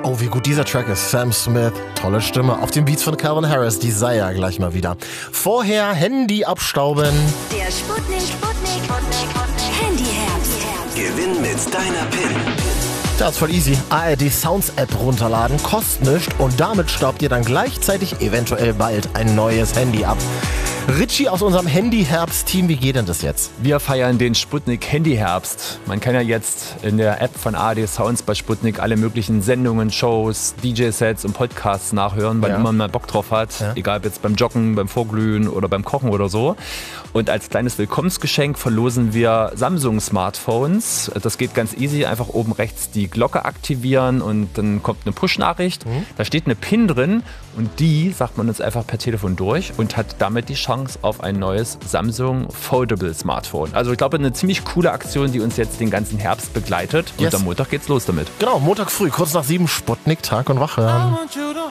Oh, wie gut dieser Track ist. Sam Smith, tolle Stimme. Auf den Beats von Calvin Harris, die sei ja gleich mal wieder. Vorher Handy abstauben. Der Sputnik Handyherz. Gewinn mit deiner PIN. Das ist voll easy. ARD Sounds App runterladen, kostet nichts und damit staubt ihr dann gleichzeitig eventuell bald ein neues Handy ab. Richie aus unserem Handy-Herbst-Team, wie geht denn das jetzt? Wir feiern den Sputnik Handy-Herbst. Man kann ja jetzt in der App von ARD Sounds bei Sputnik alle möglichen Sendungen, Shows, DJ-Sets und Podcasts nachhören, wann immer man Bock drauf hat. Ja. Egal ob jetzt beim Joggen, beim Vorglühen oder beim Kochen oder so. Und als kleines Willkommensgeschenk verlosen wir Samsung-Smartphones. Das geht ganz easy. Einfach oben rechts die Glocke aktivieren und dann kommt eine Push-Nachricht. Da steht eine PIN drin und die sagt man uns einfach per Telefon durch und hat damit die Chance auf ein neues Samsung Foldable Smartphone. Also ich glaube, eine ziemlich coole Aktion, die uns jetzt den ganzen Herbst begleitet. Und am Montag geht's los damit. Genau, Montag früh, kurz nach 7, Sputnik, Tag und Wache.